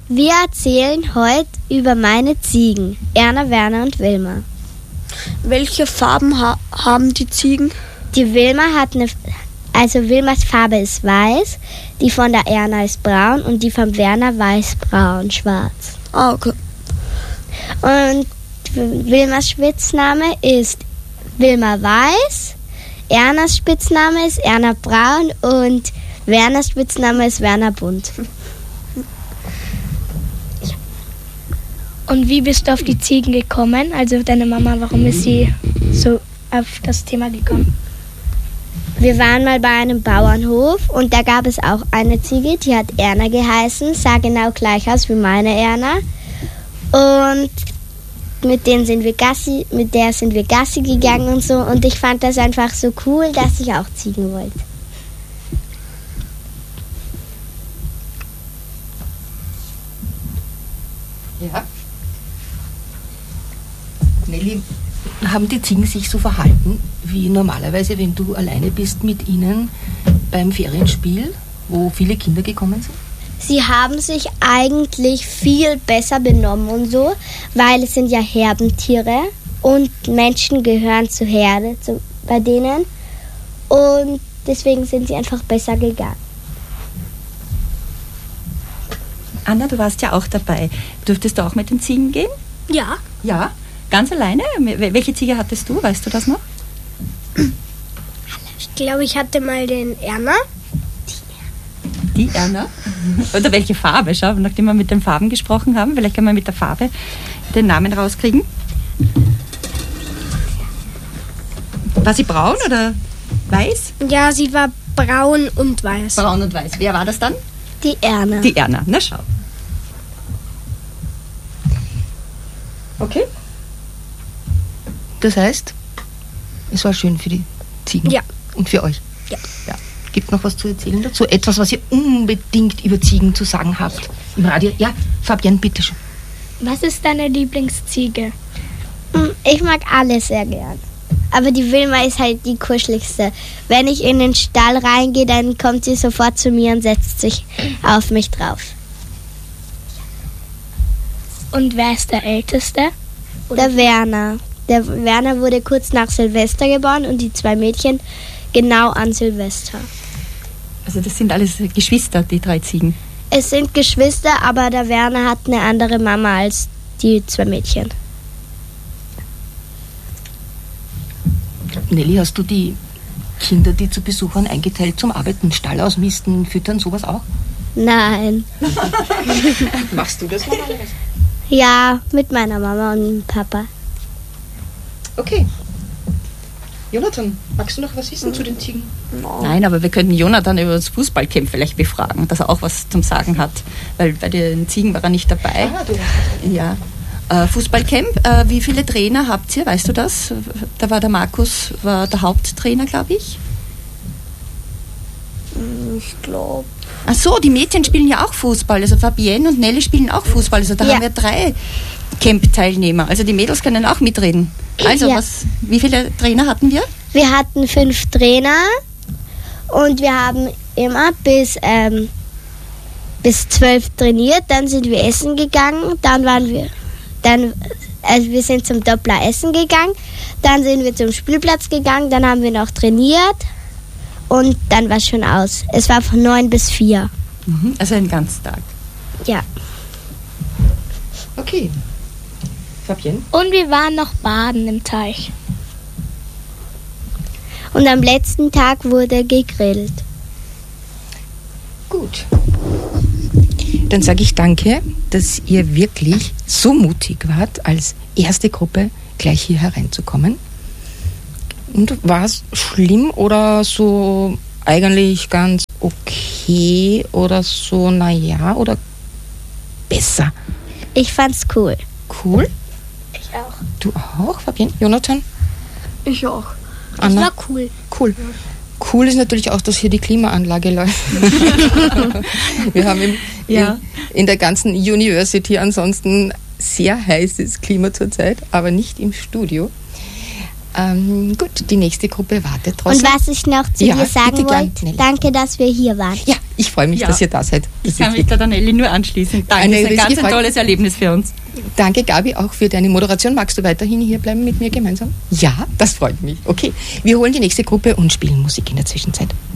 Wir erzählen heute über meine Ziegen, Erna, Werner und Wilma. Welche Farben haben die Ziegen? Die Wilma Wilmas Farbe ist weiß, die von der Erna ist braun und die vom Werner weiß-braun, schwarz. Ah, okay. Und Wilmas Spitzname ist Wilma Weiß, Ernas Spitzname ist Erna Braun und Werners Spitzname ist Werner Bunt. Und wie bist du auf die Ziegen gekommen? Also deine Mama, warum ist sie so auf das Thema gekommen? Wir waren mal bei einem Bauernhof und da gab es auch eine Ziege, die hat Erna geheißen, sah genau gleich aus wie meine Erna. Und mit der sind wir Gassi gegangen und so. Und ich fand das einfach so cool, dass ich auch Ziegen wollte. Ja. Nelly, haben die Ziegen sich so verhalten, wie normalerweise, wenn du alleine bist mit ihnen beim Ferienspiel, wo viele Kinder gekommen sind? Sie haben sich eigentlich viel besser benommen und so, weil es sind ja Herdentiere und Menschen gehören zur Herde bei denen. Und deswegen sind sie einfach besser gegangen. Anna, du warst ja auch dabei. Dürftest du auch mit den Ziegen gehen? Ja. Ja? Ganz alleine? Welche Ziege hattest du? Weißt du das noch? Ich glaube, ich hatte mal den Erna. Die Erna? Oder welche Farbe? Schau, nachdem wir mit den Farben gesprochen haben, vielleicht können wir mit der Farbe den Namen rauskriegen. War sie braun oder weiß? Ja, sie war braun und weiß. Braun und weiß. Wer war das dann? Die Erna. Die Erna. Na schau. Okay. Das heißt, es war schön für die Ziegen. Ja. Und für euch. Ja. Gibt noch was zu erzählen dazu? Etwas, was ihr unbedingt über Ziegen zu sagen habt im Radio? Ja, Fabienne, bitteschön. Was ist deine Lieblingsziege? Ich mag alle sehr gern. Aber die Wilma ist halt die kuscheligste. Wenn ich in den Stall reingehe, dann kommt sie sofort zu mir und setzt sich auf mich drauf. Und wer ist der Älteste? Der Werner. Der Werner wurde kurz nach Silvester geboren und die 2 Mädchen genau an Silvester. Also das sind alles Geschwister, die 3 Ziegen. Es sind Geschwister, aber der Werner hat eine andere Mama als die 2 Mädchen. Nelly, hast du die Kinder, die zu Besuchern eingeteilt zum Arbeiten, Stall ausmisten, füttern, sowas auch? Nein. Machst du das normalerweise? Ja, mit meiner Mama und Papa. Okay. Jonathan, magst du noch was wissen zu den Ziegen? Nein, aber wir könnten Jonathan über das Fußballcamp vielleicht befragen, dass er auch was zum Sagen hat. Weil bei den Ziegen war er nicht dabei. Ah, du hast Ja. Fußballcamp, wie viele Trainer habt ihr? Weißt du das? Da war der Markus, war der Haupttrainer, glaube ich. Ich glaube. Ach so, die Mädchen spielen ja auch Fußball. Also Fabienne und Nelly spielen auch Fußball. Also da haben wir 3 Camp-Teilnehmer. Also die Mädels können auch mitreden. Also Ja. wie viele Trainer hatten wir? Wir hatten 5 Trainer und wir haben immer bis 12 trainiert. Dann sind wir essen gegangen. Wir sind zum Doppler essen gegangen. Dann sind wir zum Spielplatz gegangen. Dann haben wir noch trainiert. Und dann war es schon aus. Es war von 9 bis 4. Also einen ganzen Tag. Ja. Okay. Fabienne? Und wir waren noch baden im Teich. Und am letzten Tag wurde gegrillt. Gut. Dann sage ich danke, dass ihr wirklich so mutig wart, als erste Gruppe gleich hier hereinzukommen. Und war es schlimm oder so eigentlich ganz okay oder so, naja, oder besser? Ich fand's cool. Cool? Ich auch. Du auch, Fabienne? Jonathan? Ich auch. Anna? Das war cool. Cool. Cool ist natürlich auch, dass hier die Klimaanlage läuft. Wir haben in der ganzen University ansonsten sehr heißes Klima zurzeit, aber nicht im Studio. Gut, die nächste Gruppe wartet draußen. Und was ich noch zu dir sagen wollte, danke, dass wir hier waren. Ja, ich freue mich, dass ihr da seid. Ich kann mich der Nelly nur anschließen. Danke, das ist ein ganz tolles Erlebnis für uns. Danke, Gabi, auch für deine Moderation. Magst du weiterhin hier bleiben mit mir gemeinsam? Ja, das freut mich. Okay, wir holen die nächste Gruppe und spielen Musik in der Zwischenzeit.